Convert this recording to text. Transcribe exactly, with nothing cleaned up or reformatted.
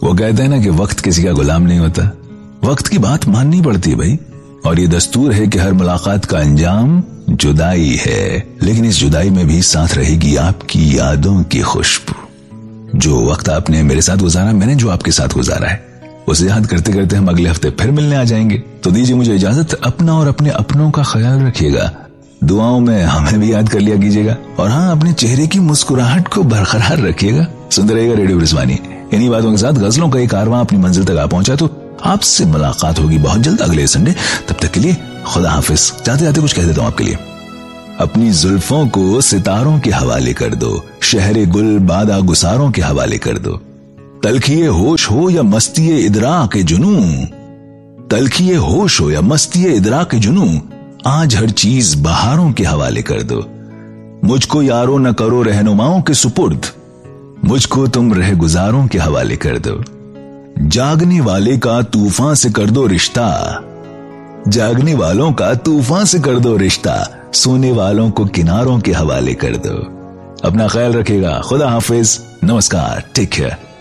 वो कहते हैं ना कि वक्त किसी का गुलाम नहीं होता, वक्त की बात माननी पड़ती है भाई। और ये दस्तूर है कि हर मुलाकात का अंजाम जुदाई है, लेकिन इस जुदाई में भी साथ रहेगी आपकी यादों की खुशबू। जो वक्त आपने मेरे साथ गुजारा, मैंने जो आपके साथ गुजारा है, उसे याद करते करते हम अगले हफ्ते फिर मिलने आ जाएंगे। तो दीजिए मुझे इजाजत, अपना और अपने अपनों का ख्याल रखिएगा, दुआओं में हमें भी याद कर लिया कीजिएगा, और हाँ, अपने चेहरे की मुस्कुराहट को बरकरार रखिएगा। सुनते रहिएगा रेडियो ब्रिज़वानी। इन्हीं बातों के साथ गजलों का एक कारवां अपनी मंजिल तक आ पहुंचा, तो आपसे मुलाकात होगी बहुत जल्द अगले संडे। तब तक के लिए खुदा हाफिज। जाते जाते कुछ कह देता हूं आपके लिए। अपनी जुल्फों को सितारों के हवाले कर दो, शहरे गुल बादा गुसारों के हवाले कर दो। तलखिए होश हो या मस्तिए इदरा के जुनू, तलखिए होश हो या मस्तिए इदरा के जुनू, आज हर चीज बहारों के हवाले कर दो। मुझको यारो न करो रहनुमाओं के सुपुर्द, मुझको तुम रह गुजारों के हवाले कर दो। जागने वाले का तूफान से कर दो रिश्ता, जागने वालों का तूफान से कर दो रिश्ता, सोने वालों को किनारों के हवाले कर दो। अपना ख्याल रखिएगा। खुदा हाफिज, नमस्कार, टेक केयर।